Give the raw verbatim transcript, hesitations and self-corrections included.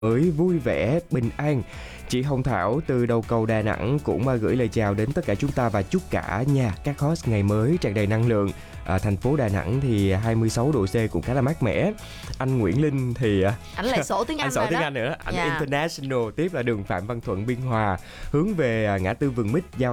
mới vui vẻ, bình an. Chị Hồng Thảo từ đầu cầu Đà Nẵng cũng à, gửi lời chào đến tất cả chúng ta và chúc cả nhà các host ngày mới tràn đầy năng lượng. À, thành phố Đà Nẵng thì hai mươi sáu độ C cũng khá là mát mẻ. Anh Nguyễn Linh thì à, Anh lại sổ tiếng Anh anh sổ rồi tiếng đó. Anh nữa, anh Dạ. international. Tiếp là đường Phạm Văn Thuận Biên Hòa hướng về à, ngã tư Vườn Mít giao